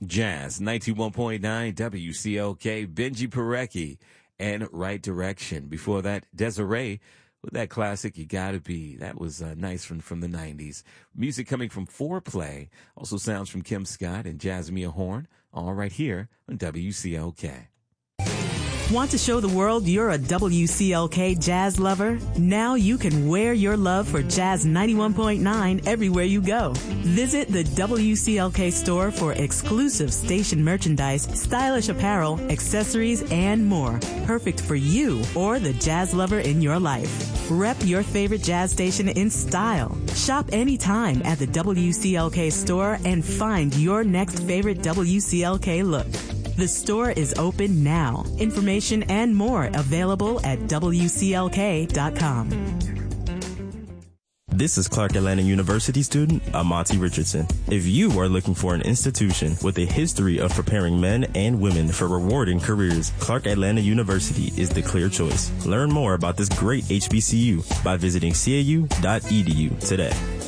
Jazz 91.9 WCLK, Benji Parecki, and Right Direction. Before that, Desiree with that classic, You Gotta Be. That was nice from the 90s. Music coming from Foreplay, also sounds from Kim Scott and Jasmine Horn, all right here on WCLK. Want to show the world you're a WCLK jazz lover? Now you can wear your love for Jazz 91.9 everywhere you go. Visit the WCLK store for exclusive station merchandise, stylish apparel, accessories, and more. Perfect for you or the jazz lover in your life. Rep your favorite jazz station in style. Shop anytime at the WCLK store and find your next favorite WCLK look. The store is open now. Information and more available at WCLK.com. This is Clark Atlanta University student Amati Richardson. If you are looking for an institution with a history of preparing men and women for rewarding careers, Clark Atlanta University is the clear choice. Learn more about this great HBCU by visiting cau.edu today.